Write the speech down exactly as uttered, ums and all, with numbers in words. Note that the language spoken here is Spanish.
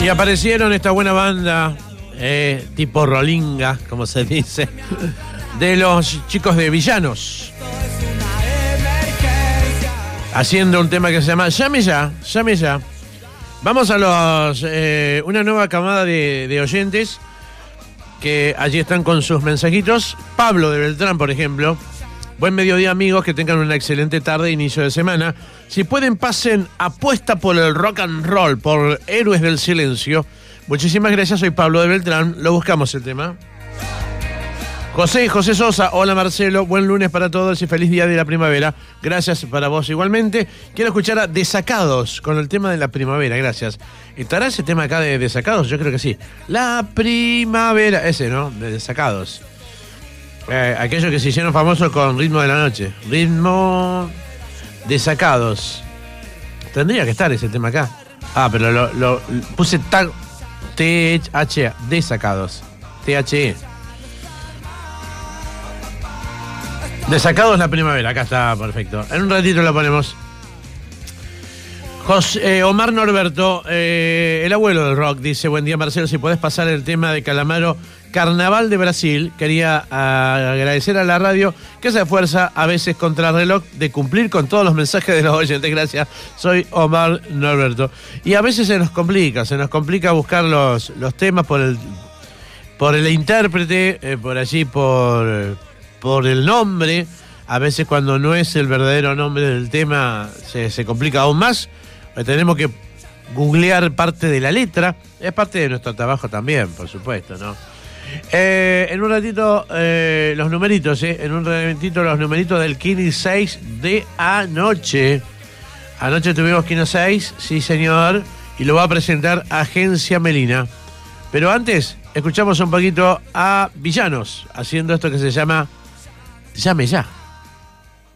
Y aparecieron esta buena banda, eh, tipo rolinga, como se dice, de los chicos de Villanos, haciendo un tema que se llama Llame Ya, Llame Ya. Vamos a los eh, una nueva camada de, de oyentes que allí están con sus mensajitos. Pablo de Beltrán, por ejemplo. Buen mediodía, amigos, que tengan una excelente tarde, inicio de semana. Si pueden, pasen Apuesta por el Rock and Roll, por Héroes del Silencio. Muchísimas gracias, soy Pablo de Beltrán. Lo buscamos el tema. José, José Sosa, hola Marcelo, buen lunes para todos y feliz día de la primavera. Gracias para vos igualmente. Quiero escuchar a Desacados con el tema de la primavera, gracias. ¿Estará ese tema acá de Desacados? Yo creo que sí. La primavera, ese, ¿no? De Desacados. Eh, aquellos que se hicieron famosos con Ritmo de la Noche. Ritmo Desacados. Tendría que estar ese tema acá. Ah, pero lo, lo puse tag T H A, Desacados. T H E. Desacados la primavera, acá está, perfecto. En un ratito lo ponemos. José, eh, Omar Norberto, eh, el abuelo del rock, dice: buen día Marcelo, si podés pasar el tema de Calamaro, Carnaval de Brasil. Quería uh, agradecer a la radio que se esfuerza a veces contra el reloj de cumplir con todos los mensajes de los oyentes. Gracias, soy Omar Norberto. Y a veces se nos complica, se nos complica buscar los, los temas por el, por el intérprete, eh, por allí, por... por el nombre. A veces cuando no es el verdadero nombre del tema se, se complica aún más. Tenemos que googlear parte de la letra. Es parte de nuestro trabajo también, por supuesto, ¿no? Eh, en un ratito eh, los numeritos, ¿eh? En un ratito los numeritos del Kini seis de anoche. Anoche tuvimos Kini seis, sí señor, y lo va a presentar Agencia Melina. Pero antes, escuchamos un poquito a Villanos haciendo esto que se llama Llame Ya.